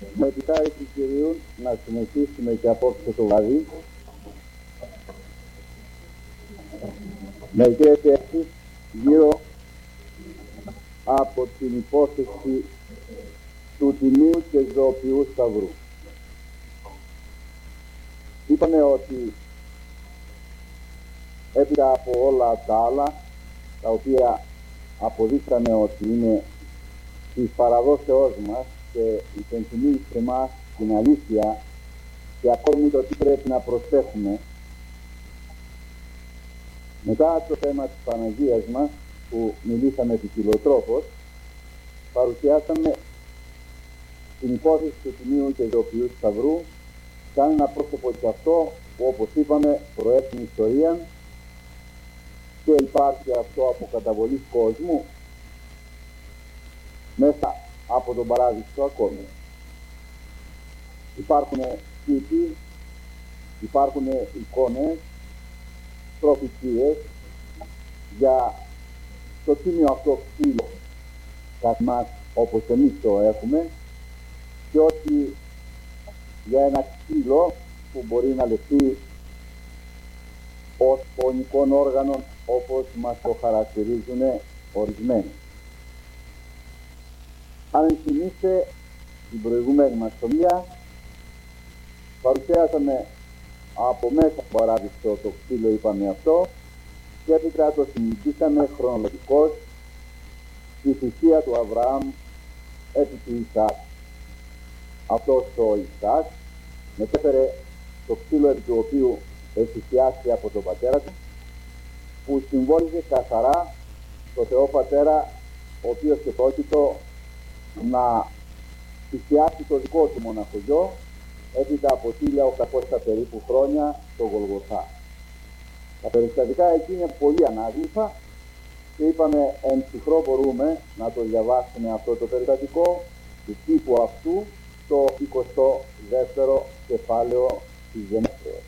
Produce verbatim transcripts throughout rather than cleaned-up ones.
Με τη χάρη του Κυρίου να συνεχίσουμε και απόψε το βράδυ μερικές σκέψεις γύρω από την υπόθεση του τιμίου και ζωοποιού σταυρού. Είπαμε ότι έπειτα από όλα τα άλλα, τα οποία αποδείξαμε ότι είναι της παραδόσεώς μας και υπενθυμίζει σε εμάς την αλήθεια και ακόμη το τι πρέπει να προσέχουμε, μετά το θέμα της Παναγίας μας που μιλήσαμε ποικιλοτρόπως, παρουσιάσαμε την υπόθεση του τιμίου και ζωοποιού σταυρού σαν ένα πρόσωπο και αυτό που, όπως είπαμε, προέρχεται ιστορία και υπάρχει αυτό από καταβολής κόσμου μέσα από τον παράδεισο ακόμη. Υπάρχουν τύποι, υπάρχουν εικόνες, προφητείες για το τίμιο αυτό ξύλο κατά μας όπως εμείς το έχουμε και όχι για ένα ξύλο που μπορεί να λεφτεί ως φωνικών όργανων όπως μας το χαρακτηρίζουν ορισμένοι. Αν θυμίστε την προηγούμενη μας ομιλία, παρουσιάσαμε από μέσα από παράδεισο το ξύλο, είπαμε αυτό, και έπειτα το συνηθίσαμε χρονολογικώς στη θυσία του Αβραάμ επί του Ισαάκ. Αυτός ο Ισαάκ μετέφερε το ξύλο επί του οποίου θυσιάστηκε από τον πατέρα του, που συμβόλιζε καθαρά το Θεό Πατέρα, ο οποίος και πρόκειτο να θυσιάσει το δικό του μοναχογιό έπειτα από χίλια οκτακόσια περίπου χρόνια στο Γολγοθά. Τα περιστατικά εκεί είναι πολύ ανάγλυφα και είπαμε εν ψυχρό μπορούμε να το διαβάσουμε αυτό το περιστατικό του τύπου αυτού στο εικοστό δεύτερο κεφάλαιο της Γενέσεως.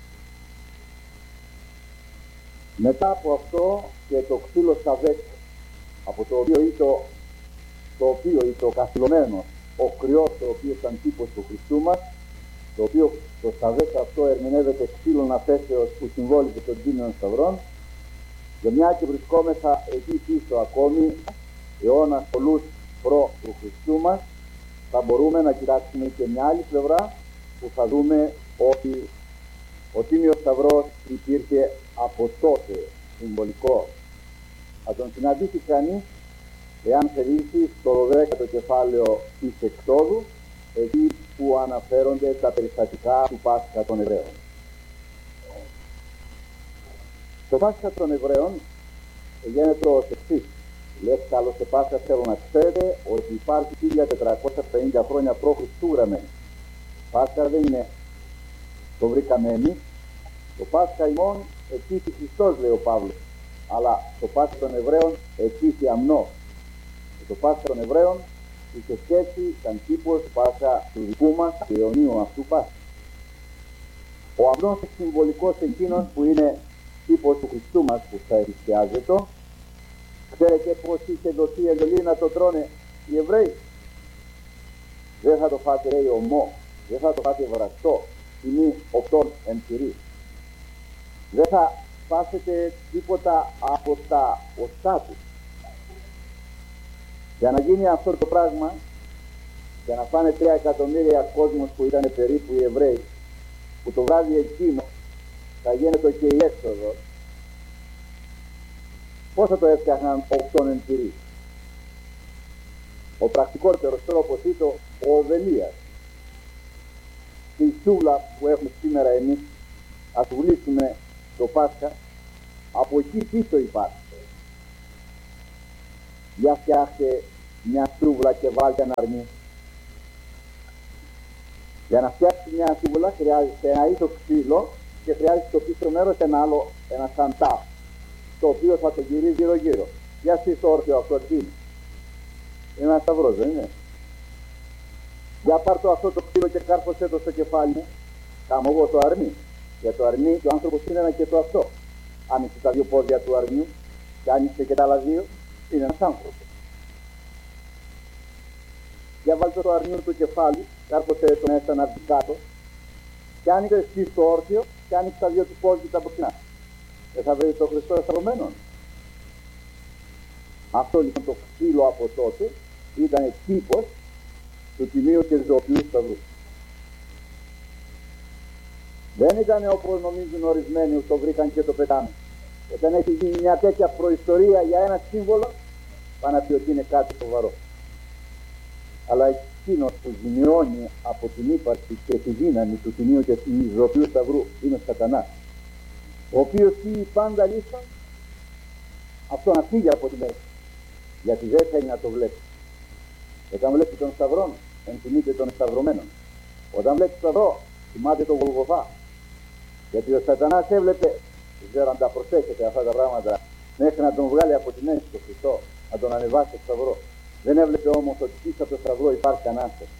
Μετά από αυτό και το ξύλο Σαβέκ, από το οποίο ήταν το, το οποίο ήταν ο καθυλωμένος, ο κρυός, ο οποίος ήταν τύπος του Χριστού μας, το οποίο το Σαβέκ αυτό ερμηνεύεται ξύλων αφέσεως που συμβόλιζε των τίμιων σταυρών, και μια και βρισκόμεθα εκεί πίσω ακόμη αιώνας πολλούς προ του Χριστού μας, θα μπορούμε να κοιτάξουμε και μια άλλη πλευρά που θα δούμε ότι ο τίμιος σταυρός υπήρχε από τότε συμβολικό. Θα τον συναντήσει κανείς εάν θελήσει στο δέκατο κεφάλαιο της Εξόδου, εκεί που αναφέρονται τα περιστατικά του Πάσχα των Εβραίων. Το Πάσχα των Εβραίων γίνεται ως εξής. Λέει καλώς σε Πάσχα θέλω να ξέρετε ότι υπάρχει χίλια τετρακόσια πενήντα χρόνια προ Χριστού γραμμένο. Πάσχα δεν είναι το βρήκαμε εμείς. Το Πάσχα ημών εκείθη Χριστός, λέει ο Παύλος, αλλά το Πάσχα των Εβραίων εκείθη αμνός. Και το Πάσχα των Εβραίων είχε σχέση σαν τύπος Πάσχα του δικού μας, του αιωνίου αυτού Πάσχα. Ο αμνός συμβολικός εκείνος που είναι τύπος του Χριστού μας που θα θυσιάζεται. Ξέρετε πως είχε δοθεί εντολή να το τρώνε οι Εβραίοι? Δεν θα το φάτε, λέει, ομό, δεν θα το φάτε βραστό, τιμή οκτών εν πυρί. Δεν θα φάσετε τίποτα από τα οστά του. Για να γίνει αυτό το πράγμα, για να φάνε τρία εκατομμύρια κόσμος που ήταν περίπου οι Εβραίοι, που το βράδυ εκείνο θα γίνεται και η έξοδος, πώς θα το έφτιαχναν οκτών εν πυρί? Ο πρακτικότερος τρόπος ήταν ο Οβελίας. Στη σούβλα που έχουμε σήμερα εμείς, ας βουλήσουμε το Πάσχα, από εκεί πίσω υπάρχει. Για φτιάχτε μια σούβλα και βάλτε ένα αρνί. Για να φτιάξει μια σούβλα χρειάζεται ένα ίσο ξύλο και χρειάζεται στο πίσω μέρος ένα άλλο, ένα σαντά, το οποίο θα το γυρίζει γύρω γύρω. Για εσείς το όρθιο αυτό τι είναι? Είναι ένα σταυρός, δεν είναι? Για πάρ' το αυτό το ξύλο και κάρφωσέ το στο κεφάλι μου. Κάμω εγώ το αρνί. Για το αρνί και ο άνθρωπος είναι ένα και το αυτό. Άνοιξε τα δύο πόδια του αρνιού και άνοιξε και τα άλλα δύο, είναι ένας άνθρωπος. Για βάλτε βάζω το αρνιού του κεφάλι, κάρποσε το μέσα να βγει κάτω, και άνοιξε εσύ το όρθιο, και άνοιξε τα δύο του πόδια τα μπροστά. Δεν θα βρει το Χριστό σταυρωμένο. Αυτό λοιπόν το ξύλο από τότε ήταν τύπος του τιμίου και ζωοποιού σταυρού. Δεν ήταν όπως νομίζουν ορισμένοι που το βρήκαν και το πετάνε. Όταν έχει γίνει μια τέτοια προϊστορία για ένα σύμβολο, πάνε να πει ότι είναι κάτι σοβαρό. Αλλά εκείνος που ζημιώνει από την ύπαρξη και τη δύναμη του τιμίου και του ζωοποιού σταυρού είναι ο Σατανάς, ο οποίος πει πάντα λύσαν αυτό να φύγει από τη μέση, γιατί δεν θέλει να το βλέπει. Όταν βλέπει τον σταυρό, ενθυμείται τον σταυρωμένο. Όταν βλέπει τον σταυρό, θυμάται τον Γολγοθά. Γιατί ο Σατανάς έβλεπε, δεν ξέρω αν τα προσέχετε αυτά τα πράγματα, μέχρι να τον βγάλει από τη μέση τον Χριστό, να τον ανεβάσει στο σταυρό. Δεν έβλεπε όμως ότι πίσω από το σταυρό υπάρχει Ανάσταση.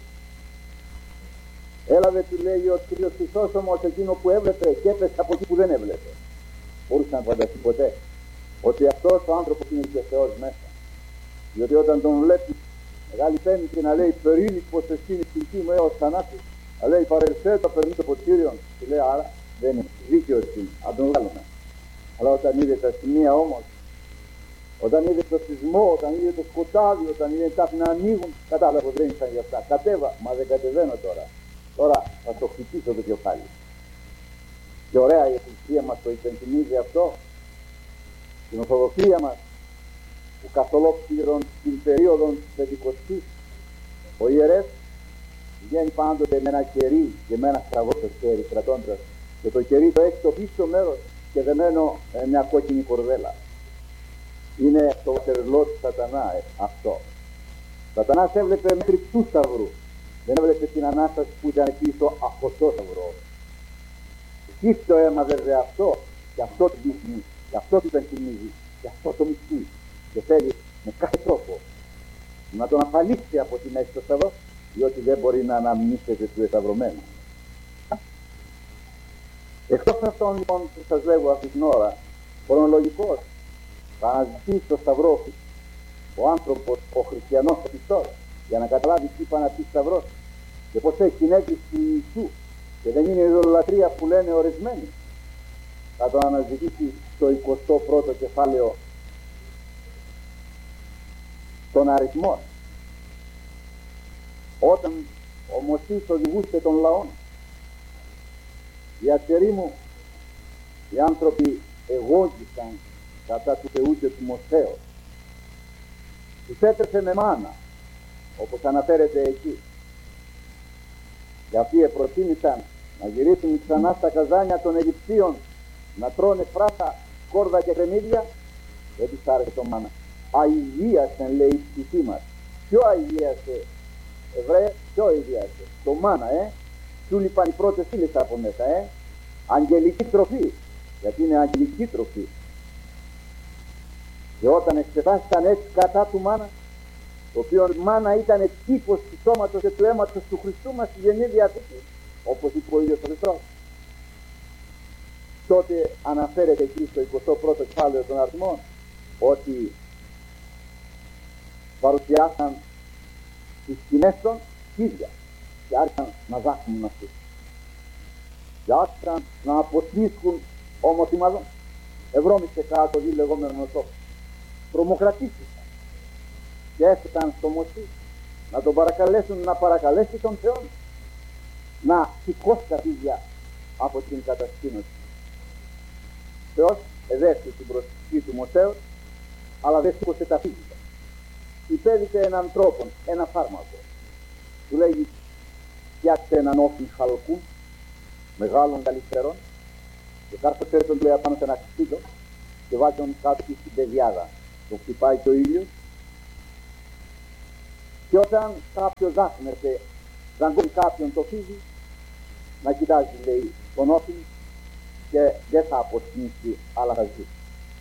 Έλαβε, του λέει ο Κύριος Χριστός, όμως εκείνο που έβλεπε και έπεσε από εκεί που δεν έβλεπε. Μπορούσε να φανταστεί ποτέ ότι αυτός ο άνθρωπος είναι και Θεός μέσα. Διότι όταν τον βλέπει Μεγάλη Πέμπτη να λέει περίληπτος εσύ είναι ψυχή μου έως θανάτου, να λέει παρελθέτω περνεί το ποτήριο, και λέει άρα δεν είναι δίκαιος είναι, αν τον βγάλουμε. Αλλά όταν είδε τα σημεία όμως, όταν είδε το σεισμό, όταν είδε το σκοτάδι, όταν είδε τα να ανοίγουν, κατάλαβε δεν ήταν για αυτά. Κατέβα, μα δεν κατεβαίνω τώρα. Τώρα θα το χτυπήσω το κεφάλι. Και ωραία η Εκκλησία μας το υπενθυμίζει αυτό. Στην Ορθοδοξία μας, που καθ' ολόκληρον την περίοδο της Πεντηκοστής, ο ιερές βγαίνει πάντοτε με ένα κερί και με ένα στραβό στο χέρι κρατώντας, και το κερί το έχει στο πίσω μέρος και δεμένο ε, μια κόκκινη κορδέλα. Είναι το τερλό του Σατανά ε, αυτό. Ο Σατανάς έβλεπε μέχρι του σταυρού. Δεν έβλεπε την Ανάσταση που ήταν πίσω από το σταυρό. Εκεί το έμαθε δε αυτό, και αυτό το δείχνει, και αυτό το υπενθυμίζει, και αυτό το μισεί. Και θέλει με κάθε τρόπο να τον αφαλίσει από τη μέση στο σταυρό, διότι δεν μπορεί να αναμνήσεται του εσταυρωμένου. Εκτός αυτών λοιπόν που σας λέγω αυτή την ώρα, χρονολογικός, θα αναζητήσει στο σταυρό ο άνθρωπος, ο χριστιανός ο πιστός, για να καταλάβει τι είπα να πει σταυρός και πως έχει την έγκριση του Ιησού και δεν είναι η ειδωλολατρία που λένε ορισμένοι. Θα τον αναζητήσει στο εικοστό πρώτο κεφάλαιο των αριθμών. Όταν ο Μωσής οδηγούσε των λαών, οι ατέροι μου, οι άνθρωποι εγώγησαν κατά του Θεού και του Μωσέως. Τους έτρεψε με μάνα, όπως αναφέρεται εκεί. Και αυτοί προτίμησαν να γυρίσουν ξανά στα καζάνια των Αιγυπτίων, να τρώνε φράτα, κόρδα και κρεμμύδια. Δεν τους άρεσε το μάνα. Αηδίασεν, λέει η ψυχή μας. Ποιο αηδίασε, Εβραία, ποιο αηδίασε? Το μάνα, ε. Σου λείπαν οι πρώτες ύλες από μέσα, ε. Αγγελική τροφή, γιατί είναι αγγελική τροφή. Και όταν εξετάστηκαν έτσι κατά του μάνα, το οποίο μάνα ήταν τύπος του σώματος και του αίματος του Χριστού μας στη Καινή Διαθήκη, όπως είπε ο ίδιος ο Χριστός, τότε αναφέρεται εκεί στο εικοστό πρώτο κεφάλαιο των αριθμών ότι παρουσιάσαν τις σκηνές των χίλια και άρχισαν να δάχνουν αυτούς και άρχισαν να αποσμίσκουν ομοθυμαδόν. Ευρώμησε κάτω δι λεγόμενο νοτό. Τρομοκρατήθηκαν και έφτασαν στο Μωσή να τον παρακαλέσουν να παρακαλέσει τον Θεό να σηκώσει τα φύγια από την κατασκήνωση. Θεός εδέχθηκε την προσευχή του Μωσέως, αλλά δεν σήκωσε τα φύγια. Υπέδειξε έναν τρόπο, ένα φάρμακο. Του λέγει φτιάξε έναν όφιν χαλκού μεγάλων καλυφθερών και κάρφωσε τον του λέει απάνω σε ένα ξύλο και βάζει τον κάτω στην πεδιάδα. Το χτυπάει και ο ήλιος και όταν κάποιος δάχνεται, δαγκώνει κάποιον το φύγει, να κοιτάζει λέει τον όφιν και δεν θα αποσμίσει αλλά θα ζει.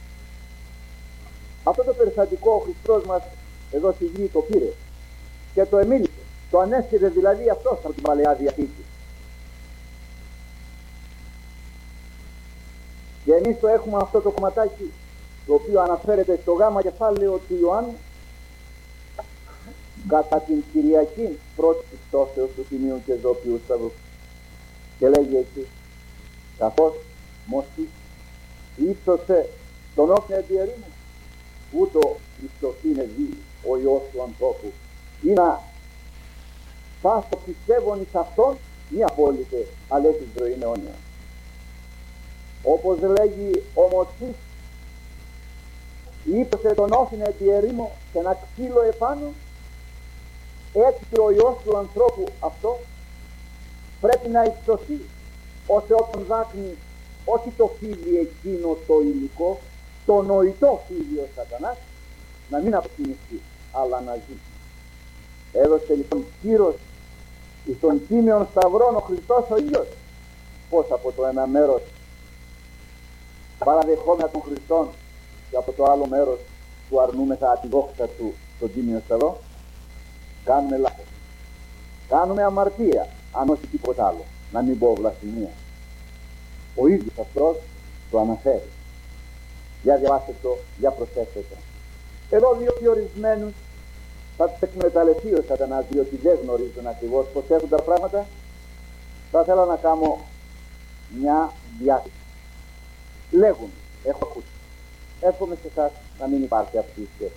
Αυτό το περιστατικό ο Χριστός μας εδώ στη γη το πήρε και το εμίλησε, το ανέστηρε δηλαδή αυτός από την Παλαιά Διαθήκη. Και εμείς το έχουμε αυτό το κομματάκι το οποίο αναφέρεται στο γάμα κεφάλαιο του Ιωάννου κατά την Κυριακή πρώτη πτώσεως του Τιμίου και Ζωοποιού Σταυρού. Και λέγει εκεί, καθώς Μωσής ύψωσε τον όφη επί ερήμου, ούτω υψωθήνε δει ο Υιός του ανθρώπου, ή να πας το πιστεύον εις αυτόν, μη απόλυτε, αλλά έχει ζωή αιώνια. Όπως λέγει ο Μωσής, ύψωσε τον όφη επί ερήμου και ένα ξύλο επάνω, έτσι ο Υιός του ανθρώπου αυτό πρέπει να υψωθεί, ώστε όποιον δάκνει όχι το φίδι εκείνο το υλικό, το νοητό φίδι ο σατανάς, να μην αποκοιμηθεί, αλλά να ζει. Έδωσε λοιπόν κύρος εις τον Τίμιον Σταυρόν ο Χριστός ο ίδιος, πως από το ένα μέρος παραδεχόμεθα τον Χριστόν και από το άλλο μέρος του αρνούμεθα τη δόξα του στον Τίμιο Σταυρό. Κάνουμε λάθος, κάνουμε αμαρτία, αν όχι τίποτα άλλο, να μην πω βλασφημία. Ο ίδιος αυτός το αναφέρει. Για διαβάστε το, για προσέξτε το. Εδώ διότι ορισμένους θα τους εκμεταλλευτεί ο σατανάς, διότι δεν γνωρίζουν ακριβώς πως έχουν τα πράγματα. Θα ήθελα να κάνω μια διάθεση. Λέγουν, έχω ακούσει, εύχομαι σε εσάς να μην υπάρχει αυτή η σχέση.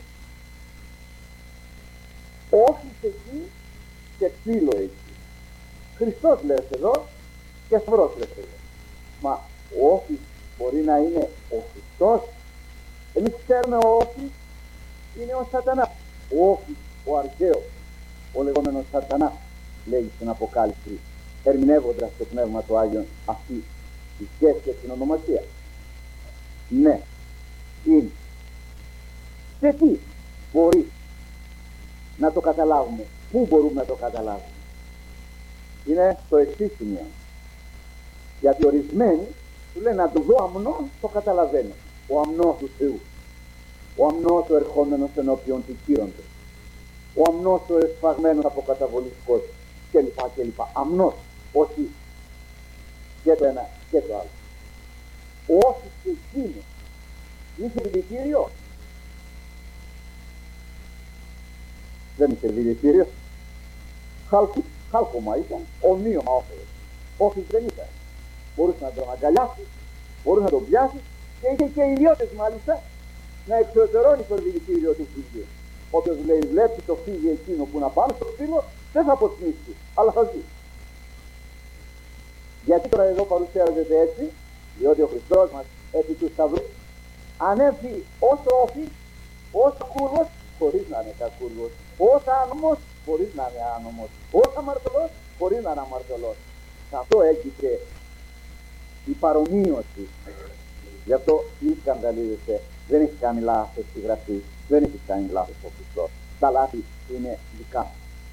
Όχι εκεί και ξύλο εκεί. Χριστός λες εδώ και σταυρός λες εδώ. Μα ο όφης μπορεί να είναι ο Χριστός. Εμείς ξέρουμε ο όφης είναι ο σατανάς. Ο όφης, ο αρχαίος, ο λεγόμενος σατανάς, λέει στην Αποκάλυψη, ερμηνεύοντας το Πνεύμα του Άγιον αυτή τη σχέση και την ονομασία. Ναι, είναι. Σε τι μπορεί να το καταλάβουμε, πού μπορούμε να το καταλάβουμε? Είναι το εξής σημείο. Γιατί ορισμένοι του λένε να το δω αμνόν, το καταλαβαίνω. Ο αμνός του Θεού, ο αμνός ο ερχόμενος ενώπιον του κύροντος, ο αμνός ο εσφαγμένος από καταβολιστικός κλπ. κλπ. Αμνός, όχι και το ένα και το άλλο. Ο όφης και εκείνος είχε δηλητήριο. Δεν είχε δηλητήριο. Χάλκωμα ήταν, ομοίωμα όφελος. Όφης δεν ήταν. Μπορούσε να τον αγκαλιάσει, μπορούσε να τον πιάσει και είχε και ιδιώτες μάλιστα να εξωτερώνει το δηλητήριο του φύγιου. Όποιος λέει βλέπει το φύγι εκείνο που να πάμε στο ξύλο, δεν θα αποσμίσει, αλλά θα ζει. Γιατί τώρα εδώ παρουσιάζεται έτσι? Διότι ο Χριστός μας επί του Σταυρού ανέβη ως όφης, ως κούρβος, χωρίς να είναι κακούρβος, ως άνομος, χωρίς να είναι άνομος, ως αμαρτωλός, χωρίς να είναι αμαρτωλός. Σε αυτό έγκυται η παρομοίωση. Γι' αυτό μη σκανδαλίζεστε. Δεν έχει κάνει λάθος η Γραφή, δεν έχει κάνει λάθος ο Χριστός. Τα λάθη είναι δικά.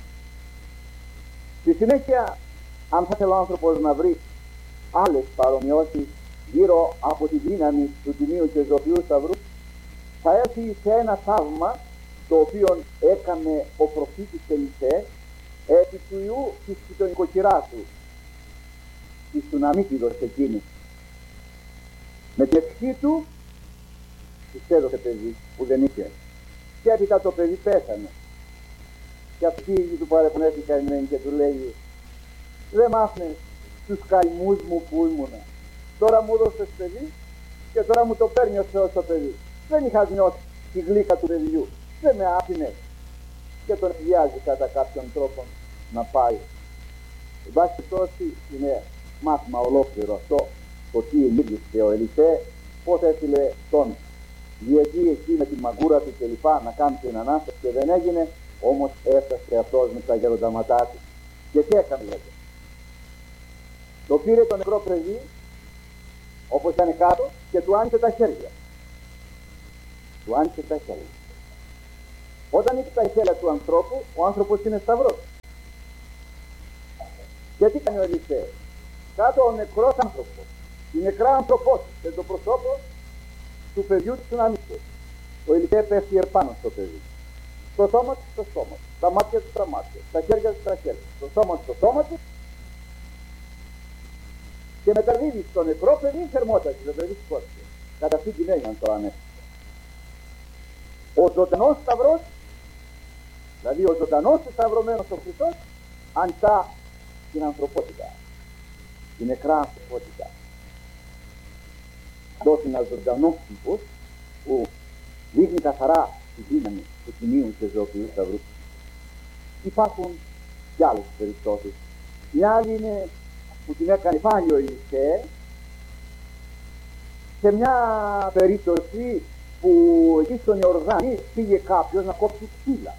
Στη συνέχεια, αν θα θέλει ο άνθρωπος να βρει άλλες παρομοιώσεις γύρω από τη δύναμη του Τιμίου και Ζωοποιού Σταυρού, θα έρθει σε ένα θαύμα το οποίο έκανε ο προφήτης Ελισέ επί του ιού της νοικοκυράς της Σουναμίτιδος εκείνης. Με την ευχή του της έδωσε παιδί που δεν είχε, και έπειτα το παιδί πέθανε, και αυτή η του παρεπνεύει καημένη και του λέει, δεν μ' άφηνες τους καημούς μου που ήμουνα, τώρα μου έδωσες παιδί και τώρα μου το παίρνει ο Θεός το παιδί. Δεν είχα νιώσει τη γλύκα του παιδιού, δεν με άφηνες, και τον βιάζει κατά κάποιον τρόπο να πάει. Εν πάση περιπτώσει είναι μάθημα ολόκληρο αυτό, το τι ενήργησε ο Ελισέ, πώς έστειλε τον διετή εκεί με τη μαγκούρα του κλπ. Να κάνει την Ανάσταση και δεν έγινε, όμως έφτασε αυτός με τα γερονταματά του. Και τι έκανε, λέτε? Το πήρε το νεκρό παιδί, όπως ήταν κάτω, και του άνοιξε τα χέρια. Του άνοιξε τα χέρια. Όταν είχε τα χέρια του ανθρώπου, ο άνθρωπος είναι σταυρός. Και τι κάνει ο Ελισέ? Κάτω ο νεκρός άνθρωπος, η νεκρά ανθρωπός και το προσώπο του παιδιού του Σουναμίτιδος. Ο Ελισέ πέφτει επάνω στο παιδί. Το σώμα του στο σώμα του, τα μάτια του στα μάτια, τα χέρια του στα χέρια, το σώμα του στο σώμα του, και μεταδίδει στο νεκρό παιδί θερμότητα, το παιδί σκότωσε. Κατά αυτή την έννοια το ανέφερε. Ο ζωντανός σταυρός Δηλαδή ο ζωντανός και σταυρωμένος ο Χριστός αντά την ανθρωπότητα, την νεκρά ανθρωπότητα. Αυτό είναι ένα ζωντανό τύπος που δείχνει καθαρά τη δύναμη του Τιμίου και Ζωοποιού Σταυρού. Υπάρχουν και άλλες περιπτώσεις. Μια άλλη είναι που την έκανε πάλι ο Ηλισέ, σε μια περίπτωση που εκεί στον Ιορδάνη πήγε κάποιος να κόψει ξύλα,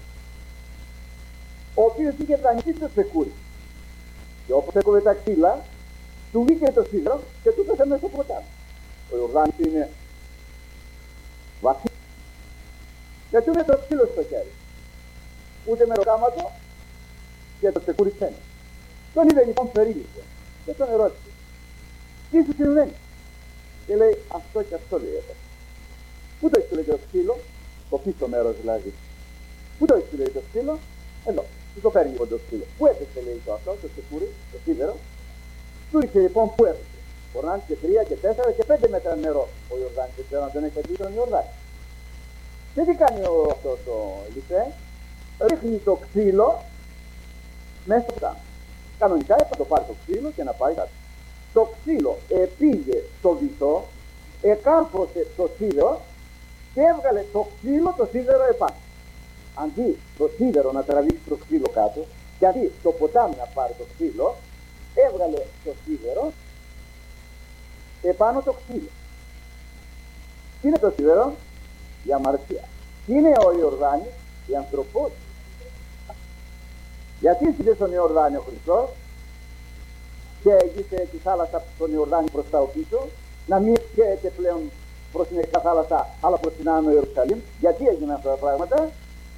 ο οποίος είχε δανειστεί στο τσεκούρι, και όπως έκοβε τα ξύλα του βγήκε το σίδερο και του πέσε μέσα στο ποτάμι. Ο Ιορδάνης είναι βαθύ και του είναι το ξύλο στο χέρι, ούτε με ροκάματο, και το τσεκούρι φαίνεται. Τον είδε λοιπόν περίληψε και τον ερώτησε, τι σου συμβαίνει? Και λέει, αυτό και αυτό λέει εδώ. Πού το έχεις, λέει, το ξύλο? Το πίσω μέρος δηλαδή. Πού το έχεις, λέει, το ξύλο? Εδώ. Του το παίρνει λοιπόν το ξύλο. Πού έπεσε, λέει, το αυτό, το τσεκούρι, το σίδερο? Του ήρθε λοιπόν πού έπεσε. Μπορούν και τρία και τέσσερα και πέντε μέτρα νερό ο Ιορδάνης, δεν ξέρω αν δεν έχει αντί τον Ιορδάνη. Και τι κάνει ο, αυτό το Ηλισέ? Ρίχνει το ξύλο μέσα στο ποτάμι. Κανονικά έπρεπε να το πάρει το ξύλο και να πάει κάτω. Το ξύλο επήγε στο βυθό, εκάρφωσε το σίδερο και έβγαλε το ξύλο το σίδερο επάνω. Αντί το σίδερο να τραβήξει το ξύλο κάτω, και αντί το ποτάμι να πάρει το ξύλο, έβγαλε το σίδερο επάνω το ξύλο. Τι είναι το σίδερο? Η αμαρτία. Τι είναι ο Ιορδάνης? Η ανθρωπότητα. Γιατί ήρθε στον Ιορδάνη ο Χριστός και έγισε τη θάλασσα στον Ιορδάνη προς τα πίσω, να μην έρχεται πλέον προς την εξά θάλασσα αλλά προς την άνω Ιερουσαλήμ? Γιατί έγιναν αυτά τα πράγματα?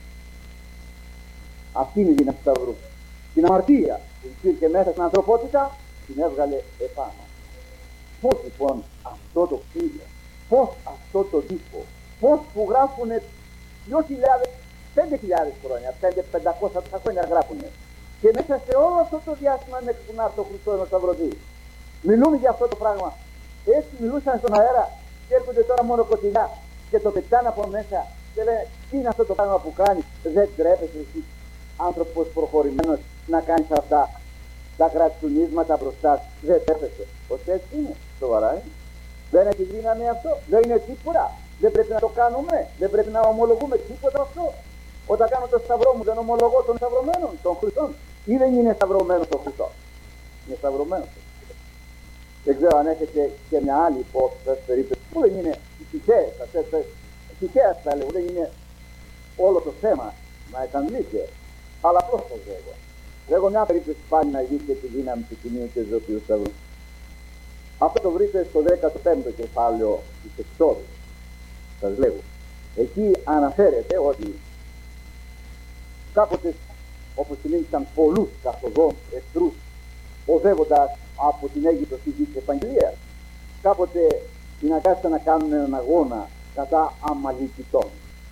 Αυτή είναι η δύναμη του Σταυρού. Την αμαρτία που υπήρχε μέσα στην ανθρωπότητα την έβγαλε επάνω. Πώς λοιπόν αυτό το ξύλο, πώς αυτό το τύπο, πώς που γράφουνε δύο χιλιάδες, πέντε χιλιάδες χρόνια, πέντε χιλιάδες πεντακόσια χρόνια γράφουνε, και μέσα σε όλο αυτό το διάστημα μέχρι που να έρθει ο Χριστός να σταυρωθεί, μιλούμε για αυτό το πράγμα. Έτσι μιλούσαν στον αέρα και έρχονται τώρα μόνο κοντινά και το πετάνε από μέσα και λένε, τι είναι αυτό το πράγμα που κάνει? Δεν τρέπεσαι εσύ, άνθρωπος προχωρημένος, να κάνεις αυτά τα κρατσουνίσματα μπροστά? Δεν τρέπεσαι? Πως έτσι είναι? Σοβαρά είναι? Δεν έχει δύναμη αυτό? Δεν είναι τίποτα? Δεν πρέπει να το κάνουμε? Δεν πρέπει να ομολογούμε τίποτα αυτό? Όταν κάνω το σταυρό μου δεν ομολογώ των σταυρωμένων, των Χριστών? Ή δεν είναι σταυρωμένος ο Χριστός? Είναι σταυρωμένος. Δεν ξέρω αν έχετε και μια άλλη υπόθεση περίπτωση που δεν είναι τυχαίες, τυχαίες θα λέω, δεν είναι όλο το θέμα να εξαντλείται, αλλά απλώς το λέγω. Λέγω μια περίπτωση πάλι να δείτε τη δύναμη του Τιμίου και Ζωοποιού Σταυρού. Αυτό το βρείτε στο δέκατο πέμπτο κεφάλαιο της Εξόδου. Σας λέγω. Εκεί αναφέρεται ότι κάποτε, όπως συνήθισαν πολλούς καθοδόν εχθρούς οδεύοντας από την Αίγυπτο στη γη της Επαγγελίας, κάποτε συναγκάστηκαν να κάνουν έναν αγώνα κατά Αμαλικητών.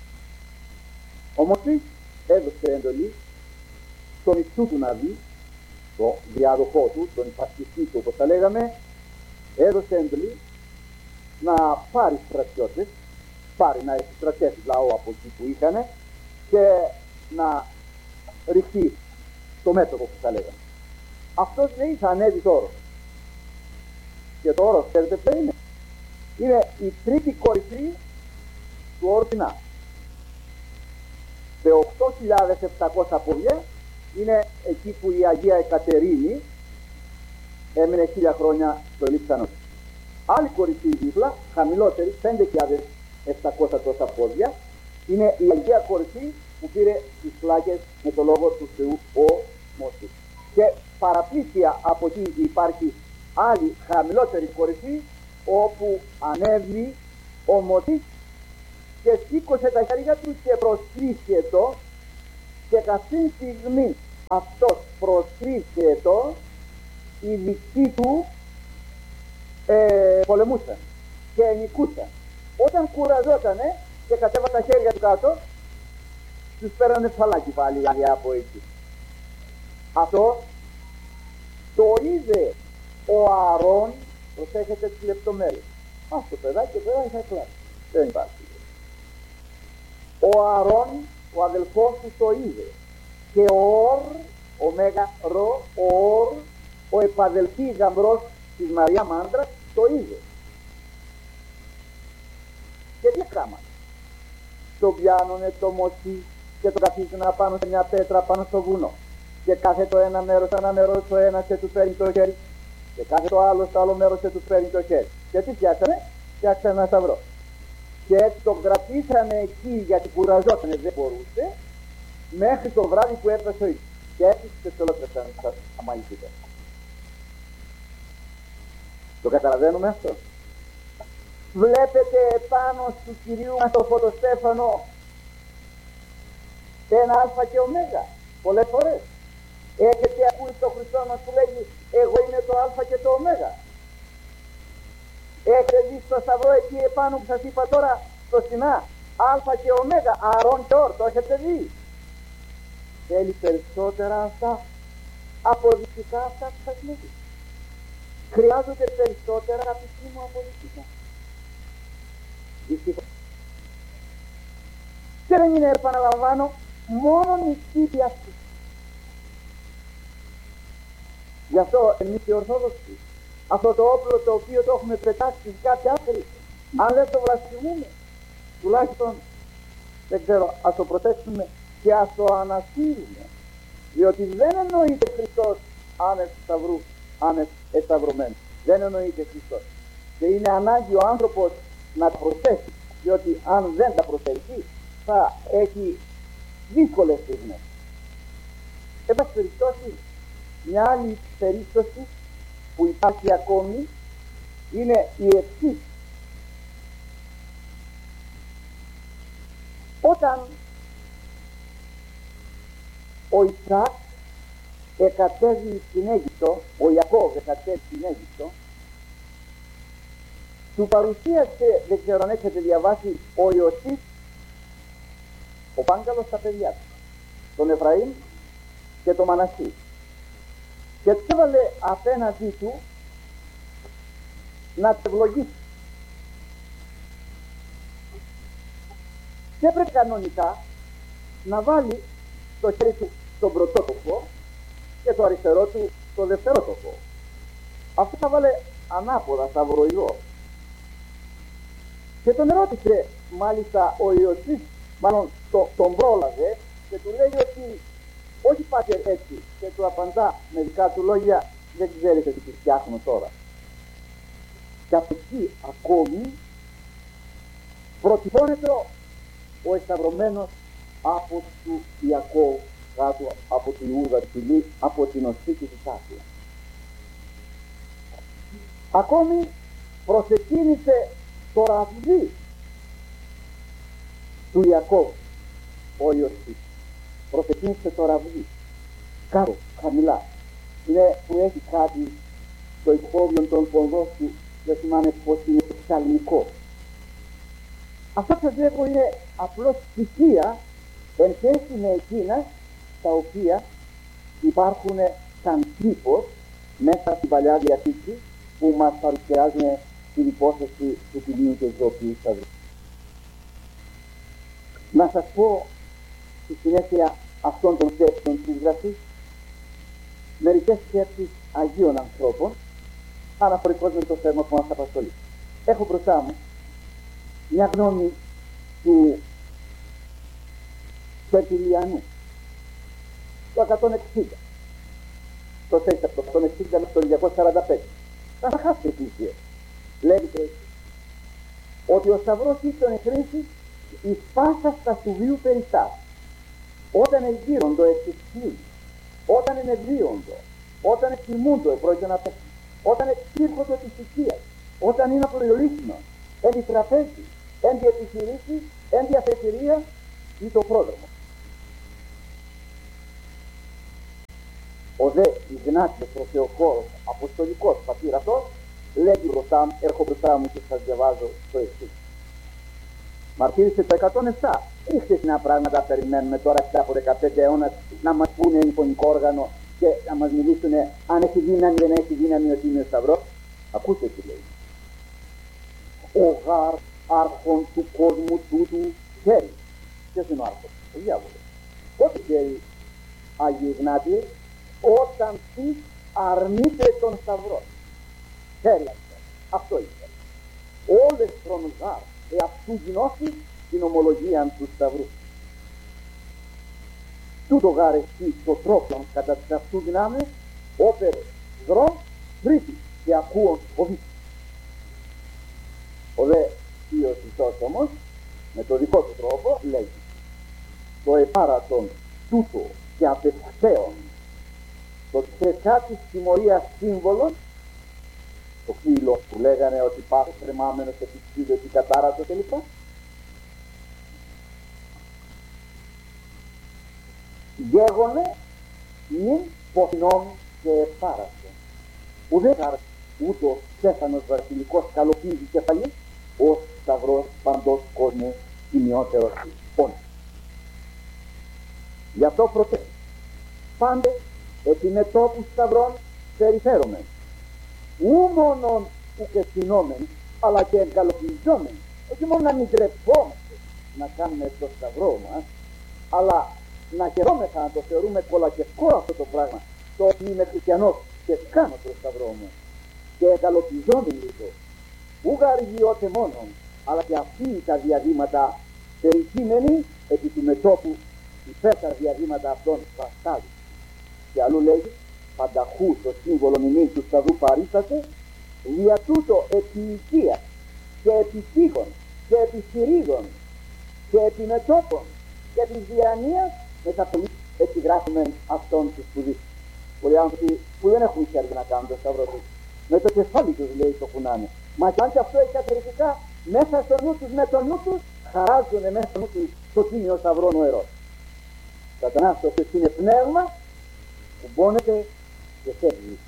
Ο Μωσής έδωσε εντολή στον Ιησού του Ναβί, τον διάδοχό του, τον υπασπιστή του όπως τα λέγαμε, έδωσε εντολή να πάρει στρατιώτες, πάρει να επιστρατεύσει λαό από εκεί που είχαν και να ρηχθεί το μέτωπο που θα λέγαμε. Αυτός λέει θα ανέβει το όρος. Και το όρος ξέρετε ποιο είναι? Είναι η τρίτη κορυφή του όρου Σινά. Σε οκτώ χιλιάδες επτακόσια πόδια είναι εκεί που η Αγία Εκατερίνη έμεινε χίλια χρόνια στο Λίξανο. Άλλη κορυφή δίπλα, χαμηλότερη, πέντε χιλιάδες επτακόσια τόσα πόδια, είναι η Αγία Κορυφή που πήρε τις φλάκες με το λόγο του Θεού ο Μωσής. Και παραπλήσια από εκεί υπάρχει άλλη χαμηλότερη κορυφή όπου ανέβει ο Μωσής και σήκωσε τα χέρια του και προσκύσεται, και καθήν στιγμή αυτός προσκύσεται, οι δικοί του ε, πολεμούσαν και νικούσαν. Όταν κουραζότανε και κατέβα τα χέρια του κάτω, τους πέρανε φαλάκι πάλι από εκεί. Αυτό το είδε ο Ααρών, προσέχετε τις λεπτομέρειες. Αυτό το παιδάκι, το παιδάκι θα κλάσει. Δεν υπάρχει. Ο Ααρών ο αδελφός του το είδε. Και ο Ορ, ο Μέγα Ρο, ο Ορ, ο επαδελφή γαμπρός της Μαρία Μάντρας το είδε. Και τι έκαναν? Το πιάνουνε το μοτσί και το καθίσουν απάνω σε μια πέτρα πάνω στο βουνό. Και κάθε το ένα μέρος, ένα μέρος το ένα και του παίρνει το χέρι. Και κάθε το άλλο στο άλλο μέρος και του παίρνει το χέρι. Και τι φτιάξανε? Φτιάξανε ένα σταυρό. Και έτσι το κρατήσανε εκεί γιατί κουραζότανε, δεν μπορούσε, μέχρι το βράδυ που έπεσε ο ήλιος. Και έτσι και το λότρεψαν στα αμαλιστικά. Το καταλαβαίνουμε αυτό? Βλέπετε επάνω του Κυρίου μας το φωτοστέφανο ένα α και ω. Πολλές φορές έχετε ακούσει τον Χριστό μας που λέγει εγώ είμαι το α και το ω? Έχετε δει στο σταυρό εκεί επάνω που σας είπα τώρα στο Σινά α και ω, Αρών και Ορ? Το έχετε δει? Θέλει περισσότερα αυτά αποδεικτικά αυτά που σας λέγει? Χρειάζονται περισσότερα αγαπητοί μου αποδεικτικά? Δυστυχώς. Και δεν είναι, επαναλαμβάνω, μόνο η τύπη αυτή. Γι' αυτό εμείς οι Ορθόδοξοι αυτό το όπλο το οποίο το έχουμε πετάξει σε κάποια άκρη, αν δεν το βλασφημούμε, τουλάχιστον δεν ξέρω, ας το προτέξουμε και ας το αναστείλουμε, διότι δεν εννοείται Χριστός άνευ σταυρού, άνευ εσταυρωμένου. Δεν εννοείται Χριστός. Και είναι ανάγκη ο άνθρωπος να τα προσθέσει, διότι αν δεν τα προσθέσει θα έχει δύσκολες στιγμές. Εν πάση περιπτώσει, μια άλλη περίπτωση που υπάρχει ακόμη είναι η εξής. Όταν ο Ισαάκ εκατέβει στην Αίγυπτο, ο Ιακώβ εκατέβει στην Αίγυπτο, του παρουσίασε, δεν ξέρω αν έχετε διαβάσει, ο Ιωσήφ ο Πάγκαλος στα παιδιά του, τον Εφραήμ και τον Μανασί, και του έβαλε απέναντί του να του ευλογήσει. Και έπρεπε κανονικά να βάλει το χέρι του στον πρωτότοκο και το αριστερό του στο δευτερότοκο. Αυτό θα βάλε ανάποδα, σταυροειδό. Και τον ρώτησε μάλιστα ο Ιωσήφ, μάλλον το, τον πρόλαβε και του λέει ότι όχι πάτε έτσι, και του απαντά με δικά του λόγια, δεν ξέρετε τι φτιάχνω τώρα. Και από εκεί ακόμη προτυπώνεται ο εσταυρωμένος από του Ιακώβ κάτω από την Ιούδα ψηλή, από την οστή του Άκυρα. Ακόμη προσεκίνησε το ραβδί του Ιακώβ ο Ιωσήφ. Προσεκίνησε το ραβδί κάτω, χαμηλά. Είναι που έχει κάτι στο υπόβιο των ποδών του, δεν θυμάμαι πως είναι ψαλμικό. Αυτό που σας λέγω είναι απλώς στοιχεία εν σχέση με εκείνα τα οποία υπάρχουν σαν τύπος μέσα στην Παλιά Διαθήκη που μας παρουσιάζουν την υπόθεση του Κυρίου και Ζωοποιού Σταυρού. Να σας πω στη συνέχεια αυτών των σκέψεων της Γραφής μερικές σκέψεις Αγίων ανθρώπων αναφορικώς με το θέμα που μας απασχολεί. Έχω μπροστά μου μια γνώμη του Περτιλιανού το εκατόν εξήντα, το εκατόν εξήντα με το διακόσια σαράντα πέντε. Θα τα χάσετε εκκλησίες. Λέγεται ότι ο Σταυρός ήρθον χρήση εις πάσα στα σουβίου περιστάσεις. Όταν εγείροντο εξυξύουν, όταν ενευρίοντο, όταν εκτιμούντο επρόκειτο να πέσει, όταν εξήρχοντο της οικίας, όταν είναι απολυολίσιμο, εν τη τραπέζη, εν τη επιχειρήση, εν τη αφετηρία ή το πρόδρομο. Ο δε Ιγνάτιος ο Θεοχώρος, αποστολικός πατήρ αυτός, λέγει μπροστά μου, έρχομαι μπροστά μου και σας διαβάζω το εξής. Μαρτύρησε το εκατόν επτά. Ρίχτε να πράγματα περιμένουμε τώρα πια από δεκαπέντε αιώνας να μας πούνε εικονικό όργανο και να μας μιλήσουν αν έχει δύναμη δεν έχει δύναμη ότι είναι ο Σταυρός. Ακούστε τι λέει. Ο γάρ άρχον του κόσμου τούτου χέρι. Ποιος είναι ο άρχον? ο διάβολος. Πότε ξέρει, Άγιοι Ιγνάτιε, όταν της αρνείται τον Σταυρό. Ξέρει αυτό. Αυτό ήθελε. Όλες χρονογάρ εαυτού γινώσει την ομολογία του Σταυρού. Τούτο γάρ εσύ το τρόπον κατά της αυτού δυνάμεις, όπερ δρόμ τρίτη και ακούων φοβή. Ο δε Θείος Χριστός όμως, με το δικό του τρόπο, λέγει το επάρατον τούτο και απευθέων, το τεσσά της τιμωρίας σύμβολος, το φύλλο που λέγανε ότι πάθω τρεμάμενος επιστήδιο και κατάρατο κλπ. Γέγονε μην ποθινών και επάρατον. Ουδέκαρ ούτω στέφανος βασιλικός καλοπίζει κεφαλή, ως σταυρός παντός κόσμου τιμιότερος πόνος. Γι' αυτό προτείνω πάντε επιμετώπου σταυρών περιφέρομεν, ου μόνον ουκευθυνόμεν, αλλά και εγκαλοπιζόμεν, όχι μόνο να μην τρεπόμαστε να κάνουμε το σταυρό μας, αλλά να χαιρόμεθα να το θεωρούμε κολακευτικό αυτό το πράγμα, το ότι είμαι χριστιανός και κάνω το σταυρό μου και εγκαλοπιζόμεν λίγο, ου γαργιώτε μόνον, αλλά και αυτοί τα διαδήματα περικείμενοι επί του μετώπου υπέρ τα διαδήματα αυτών παστάδι. Και αλλού λέγει πανταχού το σύμβολο μηνύν του σταυρού παρίσταται, δια τούτο επί οικία και επί τείχων και επί στηρίγων και επί μετώπων και επί διανοίας μεταπολίτες επιγράφουμε αυτόν του σπουδής. Πολλοί άνθρωποι που δεν έχουν χέρι να κάνουν το σταυρό τους, με το κεφάλι τους λέει το κουνάνε. Μα και αν και αυτό εξαιρετικά μέσα στο νου τους, με το νου τους χαράζουν μέσα στο νου τους το τίμιο σταυρό νοερό. Σατανάς το οποίο είναι πνεύμα που μπώνεται και φεύγει.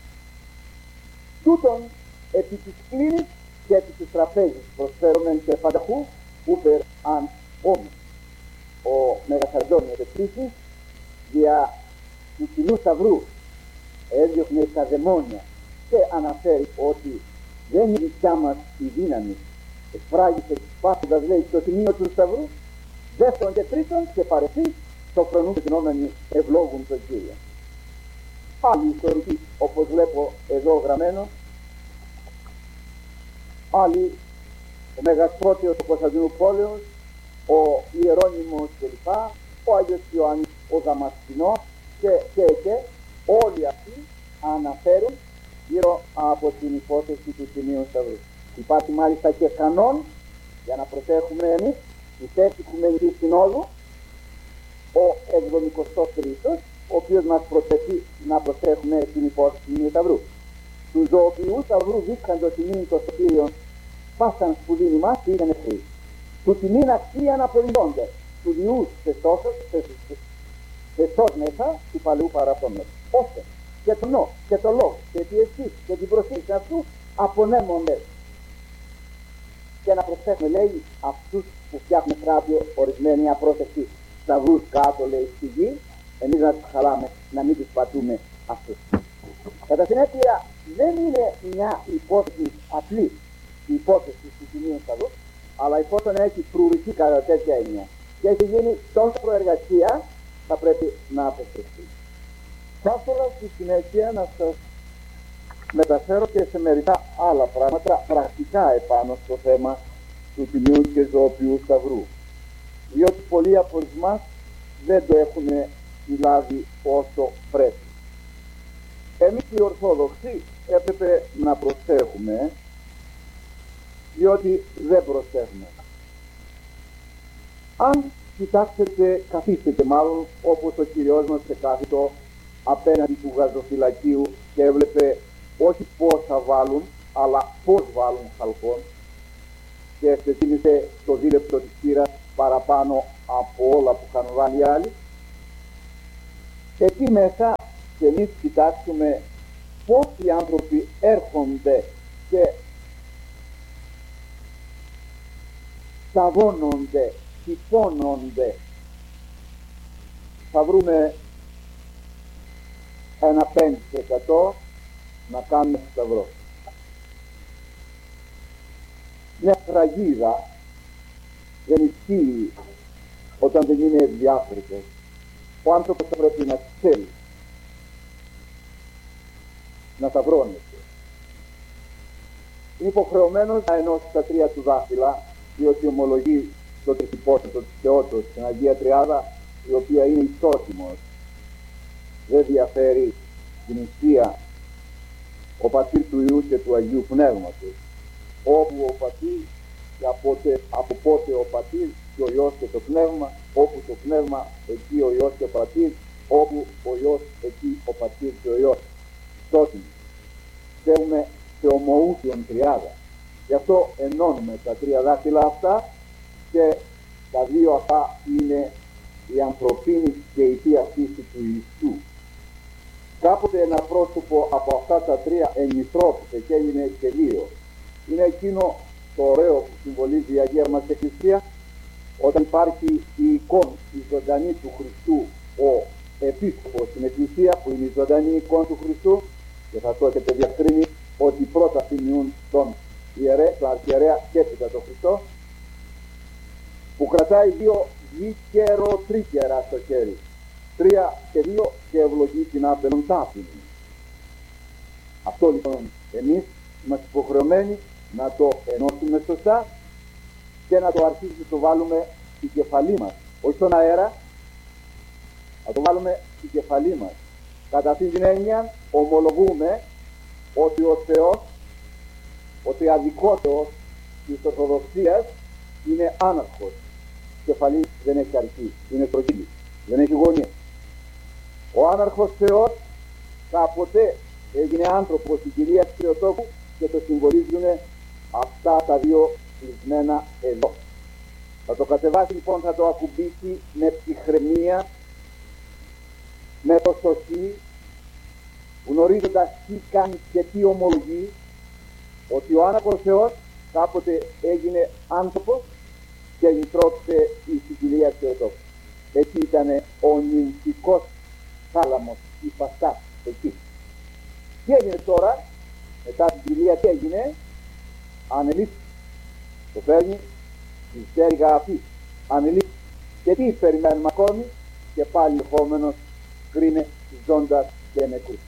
Τούτον επί της κλίνης και επί της τραπέζης προσφέρομεν και πανταχού ούπερ αν όμως ο Μεγαθαρδόνιος επίσης δια του κοινού σταυρού έδιωχνε τα δαιμόνια και αναφέρει ότι δεν είναι δικιά μας η δύναμη, εκφράγησε πάθοντας λέει το σημείο του σταυρού, δεύτερον και τρίτον και παρεσείς το φρονούν και γινόμενοι ευλόγουν τον Κύριο. Άλλοι ιστορικοί, όπως βλέπω εδώ γραμμένο, άλλοι ο Μέγας Φώτιος του Κωνσταντινού Πόλεως, ο Ιερώνυμος κλπ, ο Άγιος Ιωάννης ο Δαμασκηνός και, και, και όλοι αυτοί αναφέρουν γύρω από την υπόθεση του Τιμίου Σταυρού. Υπάρχει μάλιστα και κανόν για να προσέχουμε εμείς η θέση Οικουμενικής Συνόδου, ο εβδομηκοστός τρίτος, ο οποίος μας προσέχει να προσέχουμε την υπόθεση του Τιμίου Σταυρού. Του ζωοποιού Σταυρού δείξαντο τιμήν το σωτήριον πάσαν σπουδήν ημάς και ήταν εχθροί. Του τιμήν αξίαν απολυντώνται, του διούς θεσός μέσα του παλαιού παραπτώμενος. Ώστε και το νο και το λόγο και τη αισθήση και την προσήλωση αυτού απονέμονται. Και να προσθέσουμε λέει αυτούς που φτιάχνουν κράτιο ορισμένοι απρόσεκτοι σταυρούς κάτω λέει στη γη, εμείς να τους χαλάμε, να μην τους πατούμε αυτούς. Κατά συνέπεια δεν είναι μια υπόθεση απλή η υπόθεση του Τιμίου Σταυρού, αλλά εφόσον έχει φρουρηθεί κατά τέτοια έννοια και έχει γίνει τόσο προεργασία, θα πρέπει να αποφευθεί. Θα ήθελα στη συνέχεια να σας μεταφέρω και σε μερικά άλλα πράγματα πρακτικά επάνω στο θέμα του Τιμίου και Ζωοποιού Σταυρού, διότι πολλοί από εμάς δεν το έχουν λάβει όσο πρέπει. Εμείς οι Ορθόδοξοι έπρεπε να προσέχουμε, διότι δεν προσέχουμε. Αν κοιτάξετε, καθίστετε μάλλον όπως ο Κυριός μας ξεκάθιτο απέναντι του γαζοφυλακίου και έβλεπε όχι πώς θα βάλουν, αλλά πώς βάλουν χαλκόν και ευθετήμησε το δίλεπτο της πύρας παραπάνω από όλα που είχαν βάλει οι άλλοι. Εκεί μέσα και εμείς κοιτάξουμε πώς οι άνθρωποι έρχονται και σταβώνονται, τυπώνονται. Θα βρούμε ένα πέντε τοις εκατό να κάνουμε σταυρό. Μια φραγίδα δεν ισχύει όταν δεν είναι ευδιάκριτες. Ο άνθρωπος θα πρέπει να ξέρει, να σταυρώνεται. Είναι υποχρεωμένος να ενώσει τα τρία του δάχτυλα, διότι ομολογεί το τριπόσιτο της Θεότος, την Αγία Τριάδα, η οποία είναι ισότιμος. Δεν διαφέρει την ουσία ο πατήρ του Υιού και του Αγίου Πνεύματος. Όπου ο πατήρ και από, από πότε ο πατήρ και ο Υιός και το Πνεύμα, όπου το Πνεύμα εκεί ο Υιός και ο πατήρ, όπου ο Υιός εκεί ο πατήρ και ο Υιός. Ισότιμος. Θέλουμε σε ομοούσιον τριάδα. Γι' αυτό ενώνουμε τα τρία δάχτυλα αυτά και τα δύο αυτά είναι η ανθρωπίνη και η θεία φύση του Ιησού. Κάποτε ένα πρόσωπο από αυτά τα τρία ενυθρώθηκε και έγινε και δύο. Είναι εκείνο το ωραίο που συμβολίζει η Αγία μας Εκκλησία, όταν υπάρχει η εικόνα, η ζωντανή του Χριστού, ο επίσκοπος στην Εκκλησία, που είναι η ζωντανή εικόνα του Χριστού, και θα το έχετε διευκρίνει ότι πρώτα θυμιούν τον ιερέα, τον αρχιερέα και έπειτα τον Χριστό, που κρατάει δύο γικεροτρίκερα στο χέρι. Τρία και δύο και ευλογεί την άπελον τάφη. Αυτό λοιπόν εμείς είμαστε υποχρεωμένοι να το ενώσουμε σωστά και να το αρχίσουμε να το βάλουμε στην κεφαλή μας. Όχι στον αέρα, να το βάλουμε στην κεφαλή μας. Κατά αυτήν την έννοια ομολογούμε ότι ο Θεός, ο τριαδικότερος της Ορθοδοξίας, είναι άναρχος. Η κεφαλή δεν έχει αρχή, είναι τρογγύλη, δεν έχει γωνία. Ο άναρχος Θεός κάποτε έγινε άνθρωπος στην Κυρία της Θεοτόκου και το συμβολίζουν αυτά τα δύο κλεισμένα εδώ. Θα το κατεβάσει λοιπόν, θα το ακουμπήσει με ψυχραιμία, με το σωσί, γνωρίζοντας τι κάνει και τι ομολογεί, ότι ο άναρχος Θεός κάποτε έγινε άνθρωπος και λυτρώθηκε η Κυρία της Θεοτόκου. Εκεί ήταν ο νυμφικός θάλαμος, η φαστά, εκεί. Τι έγινε τώρα, μετά την Κυρία, τι έγινε, ανελήφθη. Το παίρνει, τη στέργα αυτή, ανελήφθη. Και τι περιμένουμε ακόμη, και πάλι ερχόμενος κρίνε ζώντας και νεκρούς.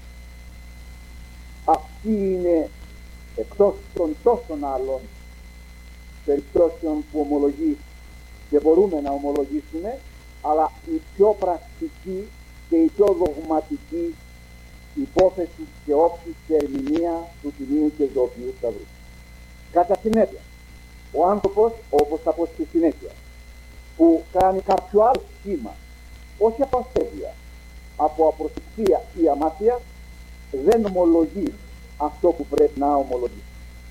Αυτή είναι, εκτός των τόσων άλλων περιπτώσεων που ομολογεί και μπορούμε να ομολογήσουμε, αλλά η πιο πρακτική και η πιο δογματική υπόθεση και όψη και ερμηνεία του Τιμίου και Ζωοποιού Σταυρού. Κατά συνέπεια, ο άνθρωπος, όπως θα πω στη συνέχεια, που κάνει κάποιο άλλο σχήμα, όχι από ασέβεια, από απροσεξία ή αμάθεια, δεν ομολογεί αυτό που πρέπει να ομολογεί.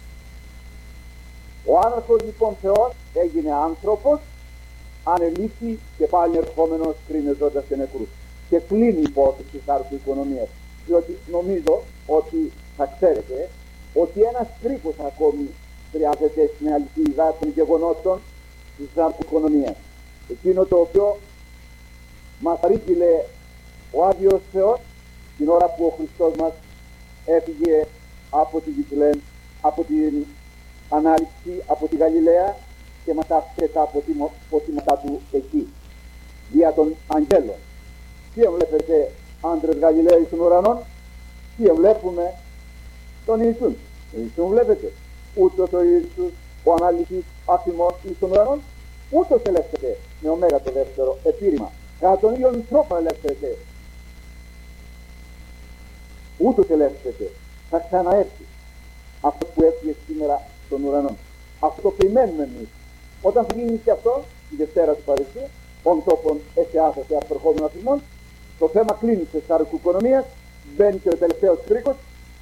Ο άναρχος λοιπόν Θεός έγινε άνθρωπος, ανελήφθη και πάλι ερχόμενος κρίνε ζώντας και νεκρούς. Και κλείνει η υπόθεση της άρθρου οικονομίας, διότι νομίζω ότι θα ξέρετε ότι ένας κρίκος ακόμη χρειάζεται στην αληθίδα των γεγονότων της άρθρου οικονομίας. Εκείνο το οποίο μας παρήγγειλε ο Άγιος Θεός την ώρα που ο Χριστός μας έφυγε από τη Βηθλεέμ, από την Ανάληψη, από τη Γαλιλαία και μας άφησε τα αποτιμωτά του εκεί, δια των αγγέλων. Τι βλέπετε άντρες Γαλιλαίοι στον ουρανό, τι βλέπουμε, τον Ιησούν. Τον Ιησούν βλέπετε, ούτως ο Ιησούς ο ανάλυσης άθιμος εις τον ουρανό, ούτως ελεύθερεται με ωμέγα το δεύτερο επίρρημα. Κατά τον ίδιο τρόπο ελεύθερεται. Ούτως ελεύθερεται. Θα ξαναέρθει αυτό που έφυγε σήμερα στον ουρανό. Αυτό το περιμένουμε εμείς. Όταν θα γίνει και αυτό, η Δευτέρα του Παρισίου, ον τόπον εσεάσα σε απερχόμενο αφημών, το θέμα κλείνει σε σάρκου οικονομίας, μπαίνει και ο τελευταίος κρίκος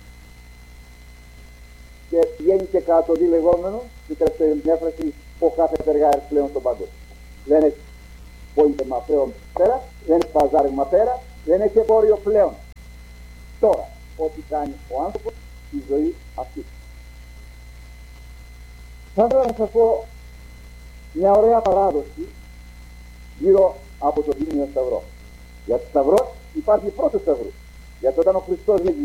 και βγαίνει και κατά το δι λεγόμενο, η τελευταία έφραση, ο κάθε περγάρης πλέον στον παγκόσμιο. Δεν έχει πολίτευμα πλέον πέρα, δεν έχει παζάρευμα πέρα, δεν έχει εμπόριο πλέον. Τώρα, ό,τι κάνει ο άνθρωπος στη ζωή αυτή. Θα ήθελα να σας πω μια ωραία παράδοση γύρω από τον Τίμιο Σταυρό. Για το Σταυρό υπάρχει πρώτο Σταυρό. Γιατί όταν ο Χριστός λέγει